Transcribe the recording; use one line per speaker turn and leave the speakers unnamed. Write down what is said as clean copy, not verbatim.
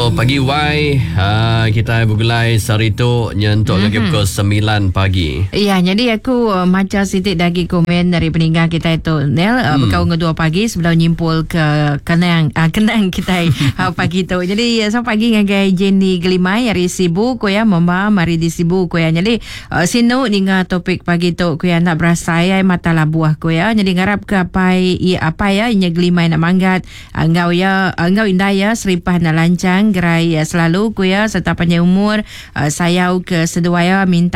Selamat pagi Y. Kita bergulai Sarito nyentuk lagi pukul 9 pagi.
Ya, jadi aku macam sitik lagi komen dari peninggal kita itu Nel berkawan dengan 2 pagi sebelum nyimpul ke kenang kita pagi tu. Jadi so pagi dengan gaya Jenny Gelimai hari sibuk ko ya mama mari di sibuk ko ya. Jadi sino dengan topik pagi tu ko ya nak berasai mata labuah ko ya. Jadi ngarap ke apa ya inya Gelimai nak manggat engkau indah ya seripah nak lancang gerai selalu ko ya serta panjang umur saya ke seduaya minta